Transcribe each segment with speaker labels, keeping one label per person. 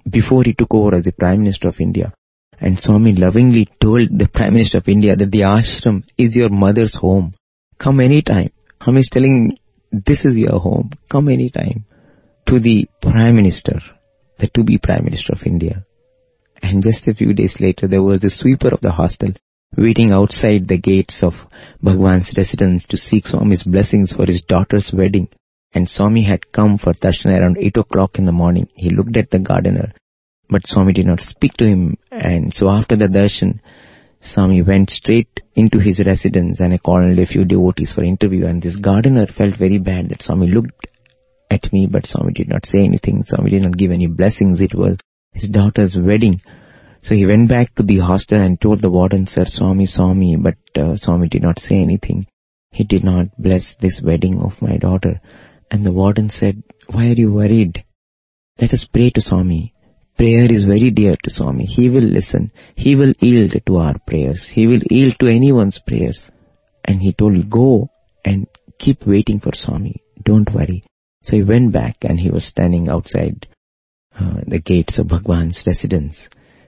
Speaker 1: before he took over as the Prime Minister of India. And Swami lovingly told the Prime Minister of India that the ashram is your mother's home. Come anytime. Swami is telling, this is your home. Come anytime. To the Prime Minister, the to-be Prime Minister of India. And just a few days later, there was the sweeper of the hostel waiting outside the gates of Bhagwan's residence to seek Swami's blessings for his daughter's wedding. And Swami had come for darshan around 8 o'clock in the morning. He looked at the gardener, but Swami did not speak to him. And so after the darshan, Swami went straight into his residence and called a few devotees for interview. And this gardener felt very bad that Swami looked at me, but Swami did not say anything. Swami did not give any blessings. It was his daughter's wedding. So he went back to the hostel and told the warden, sir, Swami saw me, but Swami did not say anything. He did not bless this wedding of my daughter. And the warden said, why are you worried? Let us pray to Swami. Prayer is very dear to Swami. He will listen. He will yield to our prayers. He will yield to anyone's prayers. And he told, go and keep waiting for Swami. Don't worry. So he went back and he was standing outside the gates of Bhagwan's residence.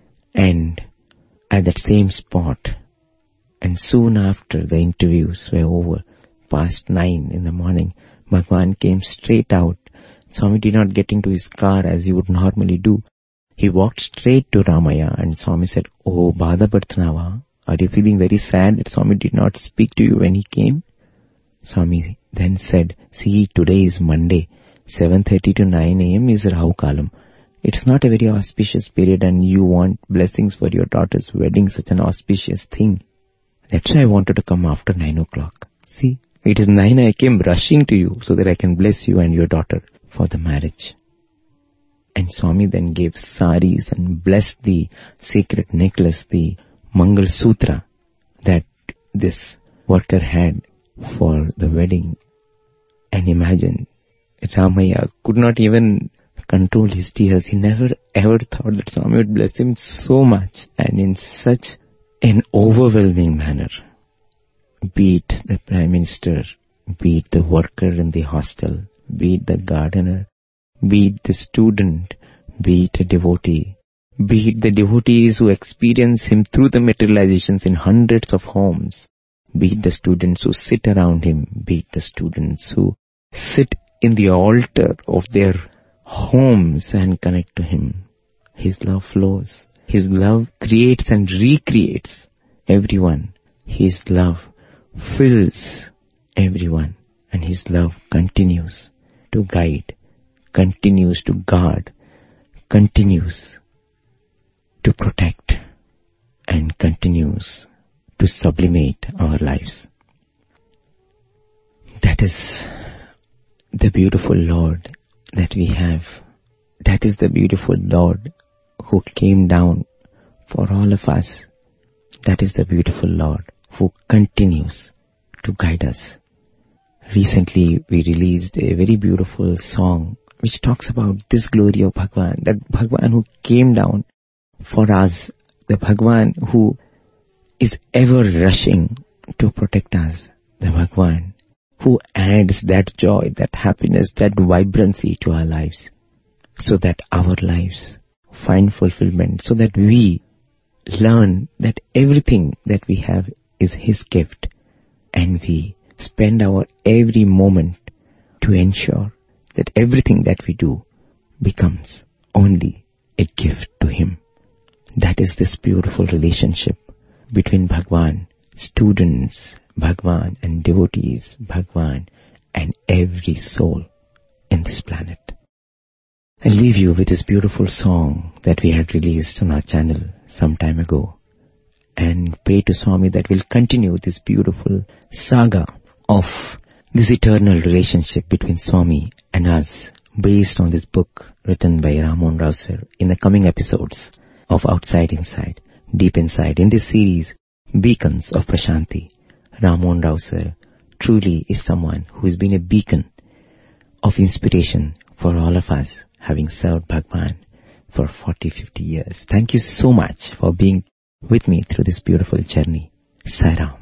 Speaker 1: And at that same spot, and soon after the interviews were over, past 9 in the morning, Bhagwan came straight out. Swami did not get into his car as he would normally do. He walked straight to Ramaya and Swami said, oh, Badhaparthanava, are you feeling very sad that Swami did not speak to you when he came? Swami then said, see, today is Monday, 7:30 to 9 a.m. is Rahu Kalam. It's not a very auspicious period and you want blessings for your daughter's wedding, such an auspicious thing. That's why I wanted to come after 9 o'clock. See, it is 9 I came rushing to you so that I can bless you and your daughter for the marriage. And Swami then gave saris and blessed the sacred necklace, the Mangal Sutra that this worker had for the wedding. And imagine, Ramaya could not even control his tears. He never ever thought that Swami would bless him so much and in such an overwhelming manner. Be it the Prime Minister, be it the worker in the hostel, be it the gardener, be it the student, be it a devotee, be it the devotees who experience him through the materializations in hundreds of homes, be it the students who sit around him, be it the students who sit in the altar of their homes and connect to him. His love flows. His love creates and recreates everyone. His love fills everyone. And his love continues to guide, continues to guard, continues to protect, and continues to sublimate our lives. That is the beautiful Lord that we have. That is the beautiful Lord who came down for all of us. That is the beautiful Lord who continues to guide us. Recently we released a very beautiful song which talks about this glory of Bhagwan, that Bhagwan who came down for us, the Bhagwan who is ever rushing to protect us, the Bhagwan who adds that joy, that happiness, that vibrancy to our lives, so that our lives find fulfillment, so that we learn that everything that we have is His gift, and we spend our every moment to ensure that everything that we do becomes only a gift to Him. That is this beautiful relationship between Bhagwan, students, Bhagwan and devotees, Bhagwan and every soul in this planet. I leave you with this beautiful song that we had released on our channel some time ago, and pray to Swami that we'll continue this beautiful saga of this eternal relationship between Swami and us, based on this book written by Ram Mohan Rao sir in the coming episodes of Outside Inside, Deep Inside. In this series, Beacons of Prashanti, Ram Mohan Rao sir truly is someone who has been a beacon of inspiration for all of us, having served Bhagwan for 40-50 years. Thank you so much for being with me through this beautiful journey. Sai Ram.